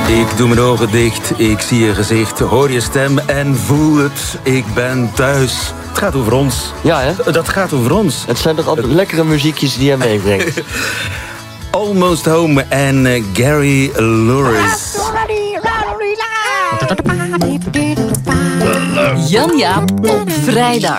Ik doe mijn ogen dicht, ik zie je gezicht, hoor je stem en voel het. Ik ben thuis. Het gaat over ons. Ja, hè? Dat gaat over ons. Het zijn toch altijd lekkere muziekjes die hij meebrengt. Almost Home en Gary Louris. Jan Jaap op vrijdag.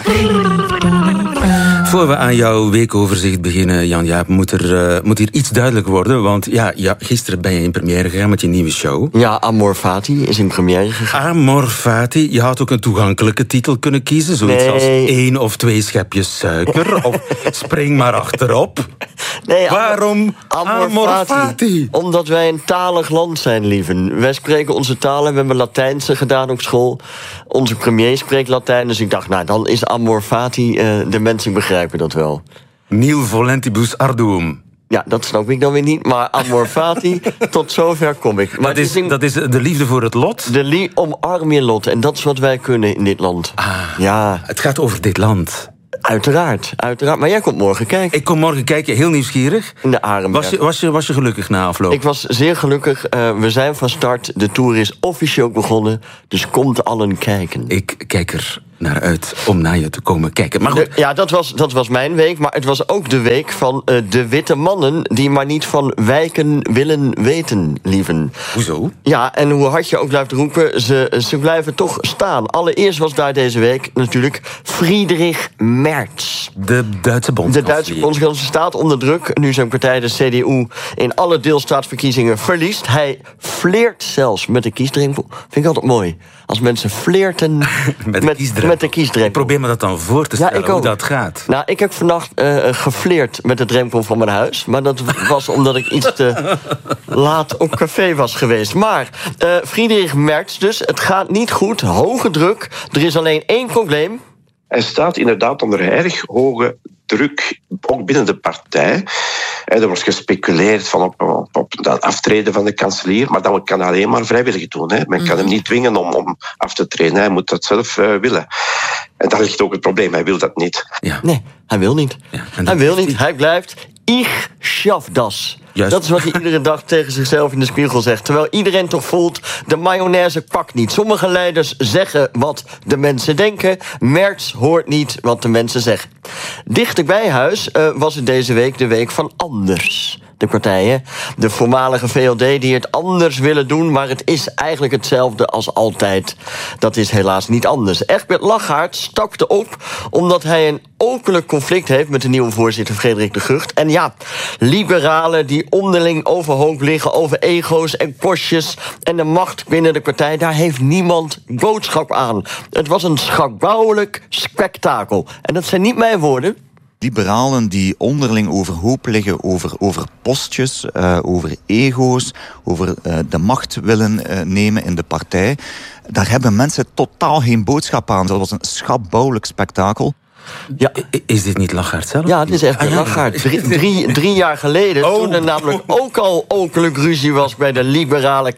Voor we aan jouw weekoverzicht beginnen, Jan Jaap, moet hier iets duidelijk worden. Want ja, gisteren ben je in première gegaan met je nieuwe show. Ja, Amor Fati is in première gegaan. Amor Fati, je had ook een toegankelijke titel kunnen kiezen. Zoiets als 1 of 2 schepjes suiker. Of spring maar achterop. Nee, waarom Amor Fati? Omdat wij een talig land zijn, lieven. Wij spreken onze talen, we hebben Latijnse gedaan op school. Onze premier spreekt Latijn, dus ik dacht, nou, dan is Amor Fati, de mensen begrijpen dat wel. Nil volentibus arduum. Ja, dat snap ik dan weer niet, maar Amor Fati, tot zover kom ik. Maar dat is de liefde voor het lot? Omarm je lot, en dat is wat wij kunnen in dit land. Ja. Het gaat over dit land. Uiteraard. Maar jij komt morgen kijken. Ik kom morgen kijken, heel nieuwsgierig. In de Arenberg. Was je gelukkig na afloop? Ik was zeer gelukkig. We zijn van start. De tour is officieel begonnen. Dus komt allen kijken. Ik kijk er naar uit om naar je te komen kijken. Maar goed. Ja, dat was mijn week. Maar het was ook de week van de witte mannen die maar niet van wijken willen weten, lieven. Hoezo? Ja, en hoe hard je ook blijft roepen, ze blijven toch staan. Allereerst was daar deze week natuurlijk Friedrich Merz. De Duitse bondskanselier. De Duitse bondskanselier staat onder druk nu zijn partij, de CDU, in alle deelstaatsverkiezingen verliest. Hij fleert zelfs met de kiesdrempel. Vind ik altijd mooi. Als mensen flirten met de kiesdrempel. Ik probeer me dat dan voor te stellen, hoe dat gaat. Nou, ik heb vannacht gefleerd met de drempel van mijn huis. Maar dat was omdat ik iets te laat op café was geweest. Maar Friedrich Merz dus, het gaat niet goed. Hoge druk. Er is alleen één probleem. Hij staat inderdaad onder erg hoge druk, ook binnen de partij. Er wordt gespeculeerd van op het aftreden van de kanselier, maar dat kan alleen maar vrijwillig doen. Men kan hem niet dwingen om af te treden. Hij moet dat zelf willen. En daar ligt ook het probleem. Hij wil dat niet. Ja. Nee, hij wil niet. Ja, hij wil niet. Hij blijft Ich schaff das. Juist. Dat is wat hij iedere dag tegen zichzelf in de spiegel zegt. Terwijl iedereen toch voelt, de mayonaise pakt niet. Sommige leiders zeggen wat de mensen denken. Merz hoort niet wat de mensen zeggen. Dichter bij huis was het deze week de week van Anders. De partijen, de voormalige VLD die het anders willen doen, maar het is eigenlijk hetzelfde als altijd. Dat is helaas niet anders. Egbert Lachaert stakte op omdat hij een openlijk conflict heeft met de nieuwe voorzitter Frederik de Gucht. En ja, liberalen die onderling overhoop liggen over ego's en kostjes en de macht binnen de partij, daar heeft niemand boodschap aan. Het was een schabouwelijk spektakel. En dat zijn niet mijn woorden. Liberalen die onderling overhoop liggen over postjes, over ego's, over de macht willen nemen in de partij. Daar hebben mensen totaal geen boodschap aan. Dat was een schabouwelijk spektakel. Ja. Is dit niet Lachaert zelf? Ja, het is echt Lachaert. Drie jaar geleden, toen er namelijk ook al openlijk ruzie was bij de liberale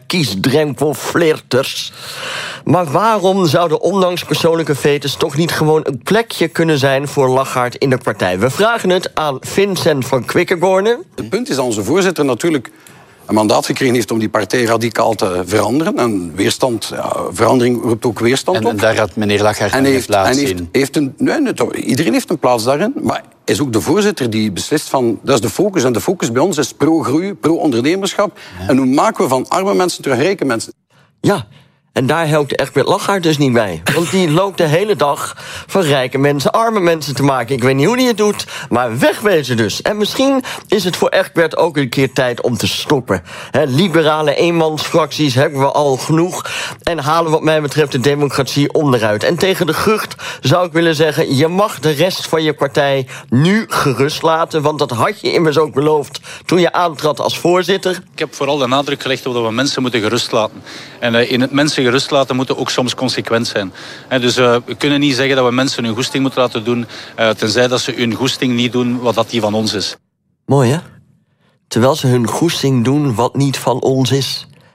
kiesdrempelflirters. Maar waarom zouden ondanks persoonlijke vetes toch niet gewoon een plekje kunnen zijn voor Lachaert in de partij? We vragen het aan Vincent van Quickenborne. Het punt is dat onze voorzitter natuurlijk een mandaat gekregen heeft om die partij radicaal te veranderen. En weerstand, verandering roept ook weerstand op. En daar had meneer Lachaert een plaats in. Iedereen heeft een plaats daarin, maar is ook de voorzitter die beslist van, dat is de focus. En de focus bij ons is pro-groei, pro-ondernemerschap. Ja. En hoe maken we van arme mensen terug rijke mensen? Ja. En daar helpt Egbert Lachaert dus niet bij. Want die loopt de hele dag van rijke mensen arme mensen te maken. Ik weet niet hoe hij het doet, maar wegwezen dus. En misschien is het voor Egbert ook een keer tijd om te stoppen. Liberale eenmansfracties hebben we al genoeg. En halen wat mij betreft de democratie onderuit. En tegen de Gucht zou ik willen zeggen, je mag de rest van je partij nu gerust laten. Want dat had je immers ook beloofd toen je aantrad als voorzitter. Ik heb vooral de nadruk gelegd op dat we mensen moeten gerust laten. En in het mensen gerust laten moeten ook soms consequent zijn. Dus we kunnen niet zeggen dat we mensen hun goesting moeten laten doen, tenzij dat ze hun goesting niet doen wat dat die van ons is. Mooi, hè? Terwijl ze hun goesting doen wat niet van ons is.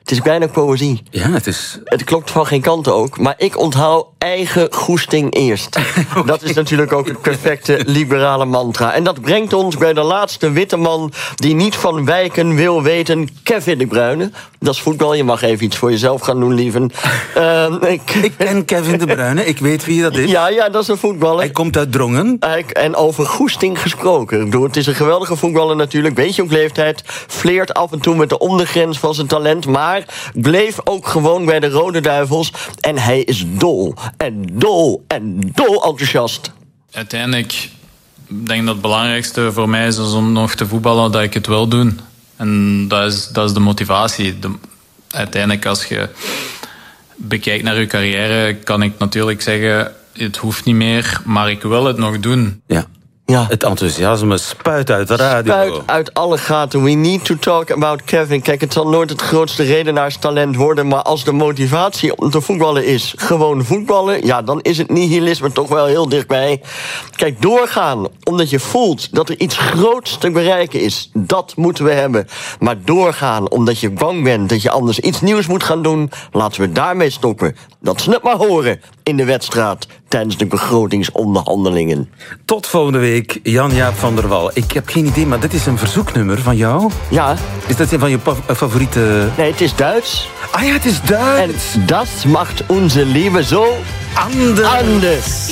Het is bijna poëzie. Ja, het is... Het klopt van geen kant ook, maar ik onthoud eigen goesting eerst. Okay. Dat is natuurlijk ook het perfecte liberale mantra. En dat brengt ons bij de laatste witte man die niet van wijken wil weten, Kevin De Bruyne. Dat is voetbal, je mag even iets voor jezelf gaan doen, lieven. Ik ken Kevin De Bruyne, ik weet wie dat is. Ja, dat is een voetballer. Hij komt uit Drongen. En over goesting gesproken. Ik bedoel, het is een geweldige voetballer natuurlijk, beetje op leeftijd. Fleert af en toe met de ondergrens van zijn talent, maar bleef ook gewoon bij de Rode Duivels. En hij is dol enthousiast. Uiteindelijk denk ik dat het belangrijkste voor mij is om nog te voetballen, dat ik het wil doen. En dat is de motivatie. Uiteindelijk, als je bekijkt naar je carrière, kan ik natuurlijk zeggen, het hoeft niet meer, maar ik wil het nog doen. Ja, het enthousiasme spuit uit de radio. Spuit uit alle gaten. We need to talk about Kevin. Kijk, het zal nooit het grootste redenaarstalent worden, maar als de motivatie om te voetballen is gewoon voetballen, ja, dan is het nihilisme toch wel heel dichtbij. Kijk, doorgaan omdat je voelt dat er iets groots te bereiken is, dat moeten we hebben. Maar doorgaan omdat je bang bent dat je anders iets nieuws moet gaan doen, laten we daarmee stoppen. Dat ze het maar horen in de wedstrijd tijdens de begrotingsonderhandelingen. Tot volgende week, Jan-Jaap van der Wal. Ik heb geen idee, maar dit is een verzoeknummer van jou? Ja. Is dat een van je favoriete... Nee, het is Duits. Ah ja, het is Duits. En dat macht onze Liebe zo anders.